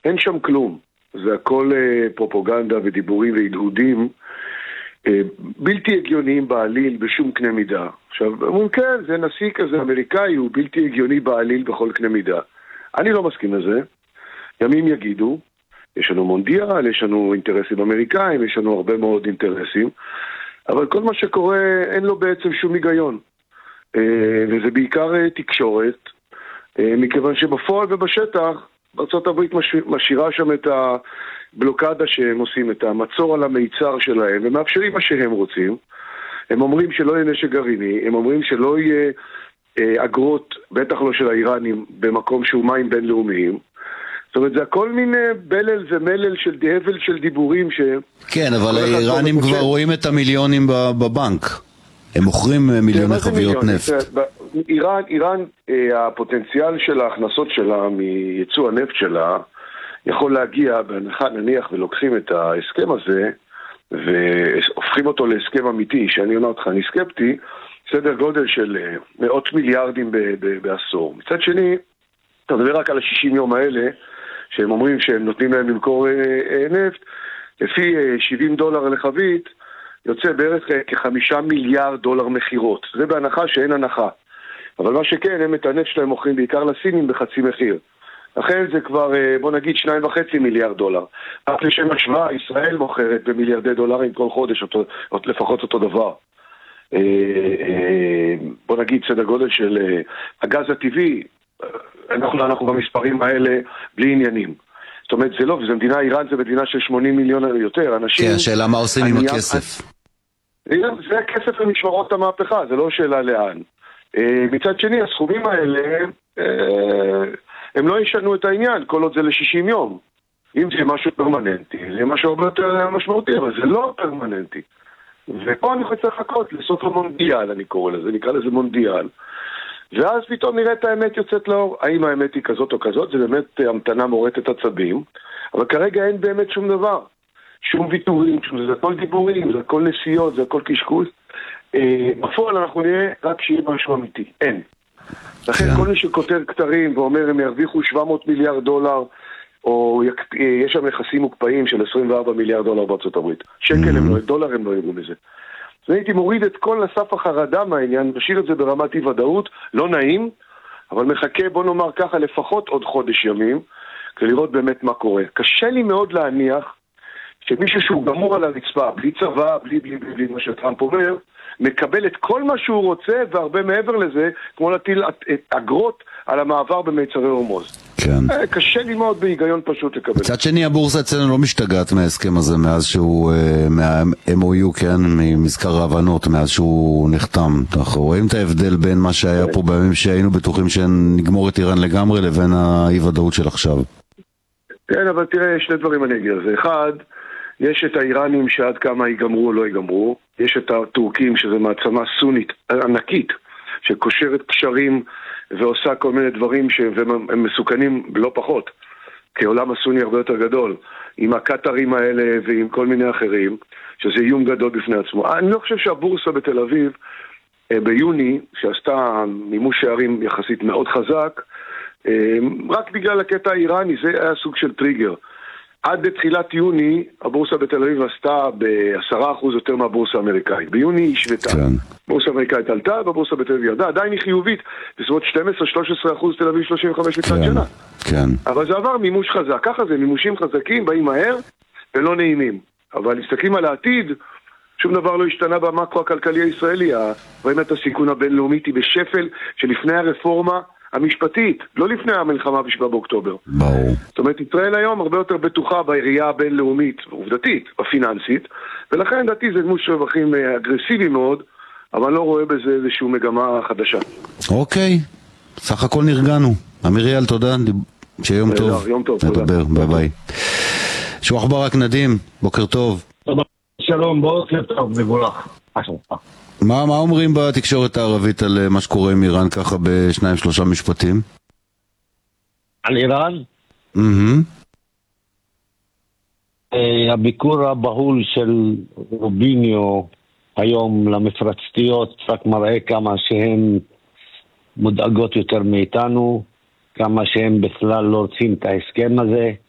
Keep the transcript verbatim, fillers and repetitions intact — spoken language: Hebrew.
אין שם כלום. זה הכל אה, פרופוגנדה ודיבורים והדהודים אה, בלתי הגיוניים בעליל בשום קנה מידה. עכשיו, אומרים כן, זה נשיא כזה אמריקאי, הוא בלתי הגיוני בעליל בכל קנה מידה. אני לא מסכים לזה. ימים יגידו, יש לנו מונדיאל, יש לנו אינטרסים אמריקאים, יש לנו הרבה מאוד אינטרסים, אבל כל מה שקורה אין לו בעצם שום היגיון. וזה בעיקר תקשורת, מכיוון שבפועל ובשטח, ארצות הברית משאירה שם את הבלוקדה שהם עושים, את המצור על המיצר שלהם, ומאפשרים מה שהם רוצים. הם אומרים שלא יהיה נשק גרעיני, הם אומרים שלא יהיה אגרות, בטח לא של האיראנים, במקום שהוא מים בינלאומיים. זאת אומרת, זה הכל מין בלל ומלל של דהבל של דיבורים ש... כן, אבל האיראנים כבר רואים את המיליונים בבנק. הם מוכרים מיליוני חביות נפט. איראן, איראן, הפוטנציאל של ההכנסות שלה מייצוא הנפט שלה יכול להגיע, בהנחה נניח ולוקחים את ההסכם הזה והופכים אותו להסכם אמיתי, שאני אומר אותך, אני סקפטי, סדר גודל של מאות מיליארדים בעשור. מצד שני, אתה מדבר רק על ה-שישים יום האלה, שהם אומרים שהם נותנים להם למכור נפט, לפי שבעים דולר לחבית, יוצא בערך כחמישה מיליארד דולר מחירות. זה בהנחה שאין הנחה. אבל מה שכן, הם את הנפט שלהם מוכרים בעיקר לסינים בחצי מחיר. לכן זה כבר, בוא נגיד, שניים וחצי מיליארד דולר. רק לשם השוואה, ישראל מוכרת במיליארדי דולרים כל חודש, אותו, לפחות אותו דבר. בוא נגיד, סדר גודל של הגז הטבעי, אנחנו, אנחנו במספרים האלה בלי עניינים. זאת אומרת, זה לא, זה מדינה, איראן זה מדינה של שמונים מיליון או יותר. אנשים... כן, השאלה מה עושים עם הכסף. זה הכסף למשמרות המהפכה, זה לא שאלה לאן. מצד שני, הסכומים האלה, הם לא ישנו את העניין, כל עוד זה ל-שישים יום. אם זה משהו פרמננטי, זה משהו הרבה יותר משמעותי, אבל זה לא פרמננטי. ופה אני רוצה לחכות לסוף המונדיאל, אני קורא לזה, נקרא לזה מונדיאל. ואז פתאום נראה את האמת יוצאת לאור. האם האמת היא כזאת או כזאת? זה באמת המתנה מורטת עצבים, אבל כרגע אין באמת שום דבר. שום ויתורים, שום, זה הכל דיבורים, זה הכל נסיעות, זה הכל קשקוש. אה, בפועל אנחנו נראה רק שיהיה משהו אמיתי. אין. לכן כל מי שכותב כתרים ואומר הם ירוויחו שבע מאות מיליארד דולר, או יק... יש שם יחסים מוקפאים של עשרים וארבעה מיליארד דולר בארצות הברית. שקל הם לא, דולר הם לא יראו מזה. אז הייתי מוריד את כל הסף החרדה מהעניין, משאיר את זה ברמת אי ודאות, לא נעים, אבל מחכה, בוא נאמר ככה, לפחות עוד חודש ימים, כדי לראות באמת מה קורה. קשה לי מאוד להניח שמישהו שהוא גמור על הרצפה, בלי צבא, בלי בלי בלי, בלי מה שטראמפ אומר, מקבל את כל מה שהוא רוצה, והרבה מעבר לזה, כמו להטיל אגרות על המעבר במיצרי הורמוז. כן. קשה לי מאוד בהיגיון פשוט לקבל. מצד שני, הבורסה אצלנו לא משתגעת מההסכם הזה, מאז שהוא, מה-אם או יו, כן, ממזכר ההבנות, מאז שהוא נחתם. אנחנו רואים את ההבדל בין מה שהיה פה בימים שהיינו בטוחים שנגמור את איראן לגמרי, לבין האי-ודאות של עכשיו. כן, אבל תראה, שני דברים אני אגיד. זה אחד, יש את האיראנים שעד כמה ייגמרו או לא ייגמרו, יש את הטורקים שזה מעצמה סונית ענקית, שקושרת קשרים ועושה כל מיני דברים שהם מסוכנים לא פחות, כי העולם הסוני הרבה יותר גדול, עם הקטרים האלה ועם כל מיני אחרים, שזה איום גדול בפני עצמו. אני לא חושב שהבורסה בתל אביב ביוני, שעשתה מימוש שערים יחסית מאוד חזק, רק בגלל הקטע האיראני, זה היה סוג של טריגר. עד לתחילת יוני, הבורסה בתל אביב עשתה ב-עשרה אחוז יותר מהבורסה האמריקאית. ביוני היא שבטה. כן. הבורסה האמריקאית עלתה, והבורסה בתל אביב ירדה. עדיין היא חיובית, בסביבות שתים עשרה שלוש עשרה אחוז תל אביב שלושים וחמש מצד כן. שנה. כן. אבל זה עבר מימוש חזק. ככה זה, מימושים חזקים, באים מהר ולא נעימים. אבל מסתכלים על העתיד, שום דבר לא השתנה במקרו הכלכלי הישראלי. רואים את הסיכון הבינלאומית היא בשפל שלפני הרפורמה המשפטית, לא לפני המלחמה בשבעה באוקטובר. ברור. זאת אומרת, ישראל היום הרבה יותר בטוחה בעירייה הבינלאומית, עובדתית, הפיננסית, ולכן דעתי זה גמוש רווחים אגרסיבי מאוד, אבל לא רואה בזה איזושהי מגמה חדשה. אוקיי, סך הכל נרגענו. אמיר אייל, תודה, שיום טוב. יום טוב, תודה. נדבר, ביי ביי. שוח ברק נדים, בוקר טוב. שלום, בוקר טוב, מבורך. מה, מה אומרים בתקשורת הערבית על מה שקורה עם איראן ככה בשניים שלושה משפטים? על איראן? Mm-hmm. הביקור הבהול של רוביניו היום למפרצתיות רק מראה כמה שהן מודאגות יותר מאיתנו, כמה שהם בכלל לא רוצים את ההסכם הזה.